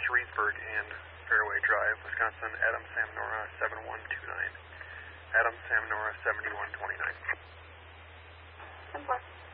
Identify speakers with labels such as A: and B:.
A: Reedberg and Fairway Drive, Wisconsin, Adam Sam Nora 7129. Adam Sam Nora 7129.
B: 10-4.